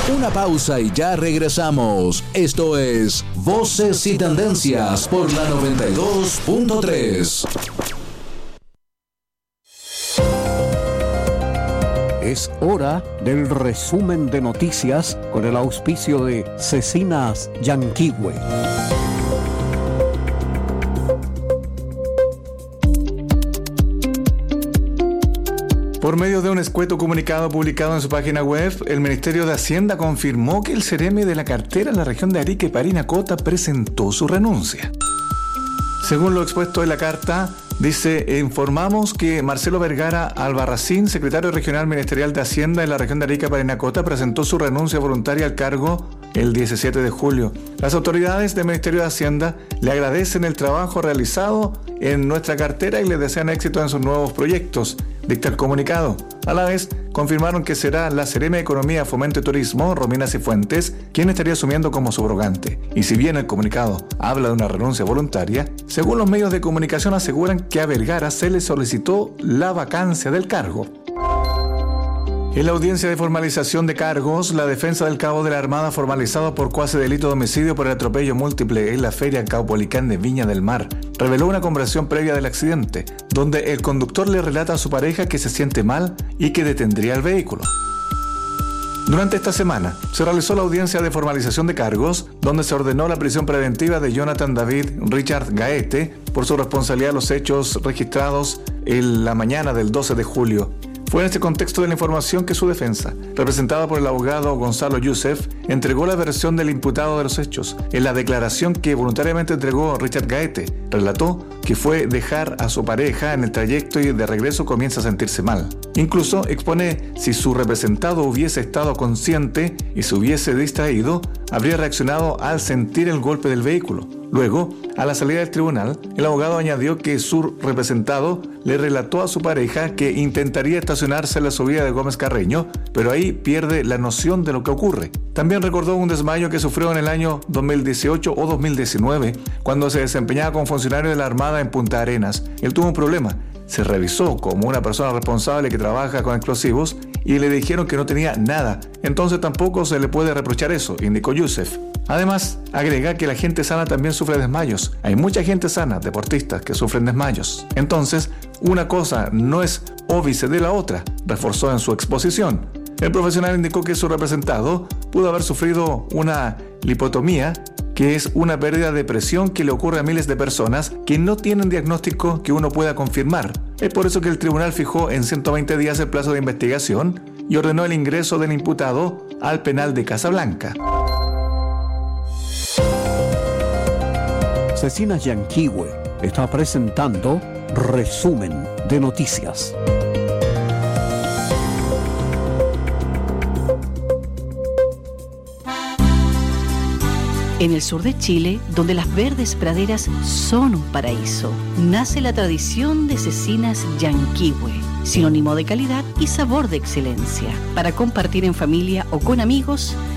Una pausa y ya regresamos. Esto es Voces y Tendencias por la 92.3. Es hora del resumen de noticias con el auspicio de Cecinas Yanquihue. Por medio de un escueto comunicado publicado en su página web, el Ministerio de Hacienda confirmó que el Ceremi de la cartera en la región de Arica y Parinacota presentó su renuncia. Según lo expuesto en la carta, dice: informamos que Marcelo Vergara Albarracín, secretario regional ministerial de Hacienda en la región de Arica y Parinacota, presentó su renuncia voluntaria al cargo el 17 de julio. Las autoridades del Ministerio de Hacienda le agradecen el trabajo realizado en nuestra cartera y le desean éxito en sus nuevos proyectos, dicta el comunicado. A la vez, confirmaron que será la Seremi de Economía, Fomento y Turismo, Romina Cifuentes, quien estaría asumiendo como subrogante. Y si bien el comunicado habla de una renuncia voluntaria, según los medios de comunicación aseguran que a Vergara se le solicitó la vacancia del cargo. En la audiencia de formalización de cargos, la defensa del cabo de la Armada formalizado por cuasi delito de homicidio por el atropello múltiple en la feria Caupolicán de Viña del Mar reveló una conversación previa del accidente, donde el conductor le relata a su pareja que se siente mal y que detendría el vehículo. Durante esta semana se realizó la audiencia de formalización de cargos, donde se ordenó la prisión preventiva de Jonathan David Richard Gaete por su responsabilidad en los hechos registrados en la mañana del 12 de julio. Fue en este contexto de la información que su defensa, representada por el abogado Gonzalo Youssef, entregó la versión del imputado de los hechos. En la declaración que voluntariamente entregó Richard Gaete, relató que fue dejar a su pareja en el trayecto y de regreso comienza a sentirse mal. Incluso expone si su representado hubiese estado consciente y se hubiese distraído, habría reaccionado al sentir el golpe del vehículo. Luego, a la salida del tribunal, el abogado añadió que su representado le relató a su pareja que intentaría estacionarse en la subida de Gómez Carreño, pero ahí pierde la noción de lo que ocurre. También recordó un desmayo que sufrió en el año 2018 o 2019, cuando se desempeñaba como funcionario de la Armada en Punta Arenas. Él tuvo un problema. Se revisó como una persona responsable que trabaja con explosivos y le dijeron que no tenía nada. Entonces tampoco se le puede reprochar eso, indicó Youssef. Además, agrega que la gente sana también sufre desmayos. Hay mucha gente sana, deportistas, que sufren desmayos. Entonces, una cosa no es óbice de la otra, reforzó en su exposición. El profesional indicó que su representado pudo haber sufrido una lipotomía, que es una pérdida de presión que le ocurre a miles de personas que no tienen diagnóstico que uno pueda confirmar. Es por eso que el tribunal fijó en 120 días el plazo de investigación y ordenó el ingreso del imputado al penal de Casablanca. Cecinas Yanquihue está presentando Resumen de Noticias. En el sur de Chile, donde las verdes praderas son un paraíso, nace la tradición de Cecinas Yanquihue, sinónimo de calidad y sabor de excelencia. Para compartir en familia o con amigos,